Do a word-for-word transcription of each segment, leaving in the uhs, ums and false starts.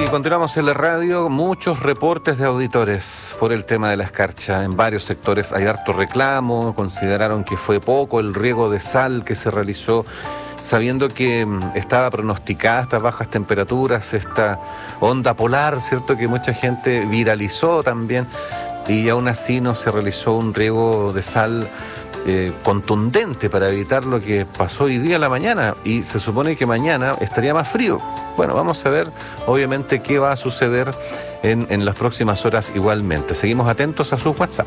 continuamos en la radio, muchos reportes de auditores por el tema de la escarcha. En varios sectores hay harto reclamo, consideraron que fue poco el riego de sal que se realizó, sabiendo que estaba pronosticada estas bajas temperaturas, esta onda polar, ¿cierto?, que mucha gente viralizó también, y aún así no se realizó un riego de sal Eh, contundente para evitar lo que pasó hoy día a la mañana, y se supone que mañana estaría más frío. Bueno, vamos a ver obviamente qué va a suceder en, en las próximas horas igualmente. Seguimos atentos a sus WhatsApp.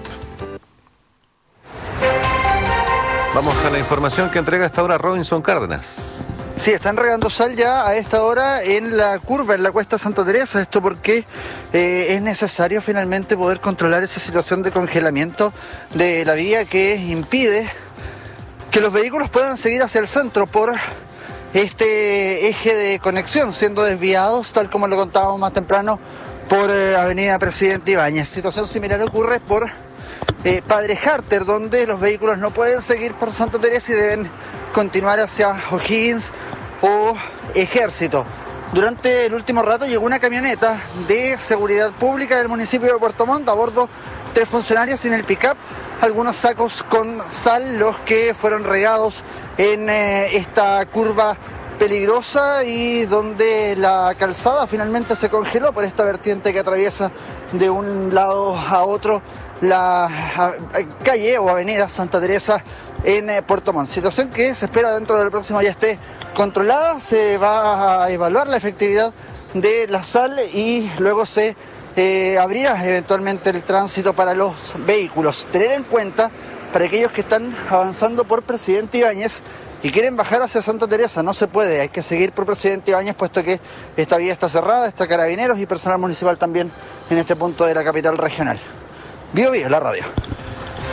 Vamos a la información que entrega hasta ahora Robinson Cárdenas. Sí, están regando sal ya a esta hora en la curva, en la cuesta Santa Teresa. Esto porque eh, es necesario finalmente poder controlar esa situación de congelamiento de la vía que impide que los vehículos puedan seguir hacia el centro por este eje de conexión, siendo desviados, tal como lo contábamos más temprano, por eh, Avenida Presidente Ibáñez. Situación similar ocurre por eh, Padre Harter, donde los vehículos no pueden seguir por Santa Teresa y deben continuar hacia O'Higgins o Ejército. Durante el último rato llegó una camioneta de seguridad pública del municipio de Puerto Montt, a bordo tres funcionarios y en el pick-up algunos sacos con sal, los que fueron regados en eh, esta curva peligrosa y donde la calzada finalmente se congeló por esta vertiente que atraviesa de un lado a otro la a, a, calle o avenida Santa Teresa en eh, Puerto Montt. Situación que se espera dentro del próximo ya esté controlada. Se va a evaluar la efectividad de la sal y luego se eh, abrirá eventualmente el tránsito para los vehículos. Tener en cuenta, para aquellos que están avanzando por Presidente Ibáñez y quieren bajar hacia Santa Teresa, no se puede, hay que seguir por Presidente Ibáñez, puesto que esta vía está cerrada, está Carabineros y personal municipal también en este punto de la capital regional. Bio Bio, la radio.